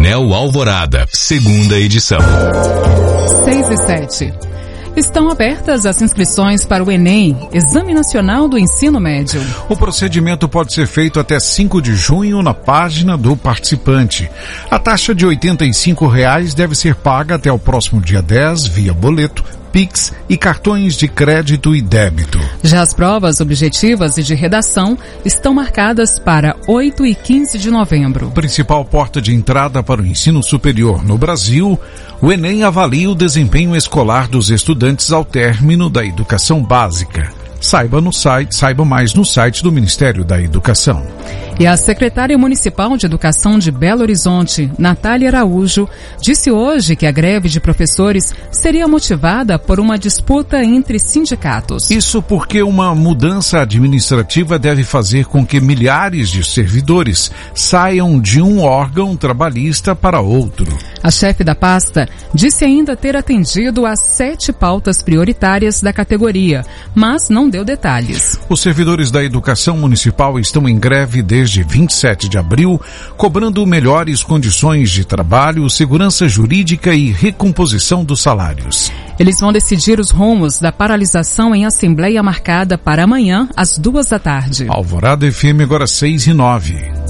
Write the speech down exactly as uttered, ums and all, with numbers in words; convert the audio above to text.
Jornal Alvorada, segunda edição. seis e sete. Estão abertas as inscrições para o Enem, Exame Nacional do Ensino Médio. O procedimento pode ser feito até cinco de junho na página do participante. A taxa de oitenta e cinco reais deve ser paga até o próximo dia dez via boleto, Pix e cartões de crédito e débito. Já as provas objetivas e de redação estão marcadas para oito e quinze de novembro. Principal porta de entrada para o ensino superior no Brasil, o Enem avalia o desempenho escolar dos estudantes ao término da educação básica. Saiba no site, saiba mais no site do Ministério da Educação. E a secretária municipal de Educação de Belo Horizonte, Natália Araújo, disse hoje que a greve de professores seria motivada por uma disputa entre sindicatos. Isso porque uma mudança administrativa deve fazer com que milhares de servidores saiam de um órgão trabalhista para outro. A chefe da pasta disse ainda ter atendido às sete pautas prioritárias da categoria, mas não deu detalhes. Os servidores da educação municipal estão em greve desde vinte e sete de abril, cobrando melhores condições de trabalho, segurança jurídica e recomposição dos salários. Eles vão decidir os rumos da paralisação em assembleia marcada para amanhã, às duas da tarde. Alvorada F M, agora seis e nove.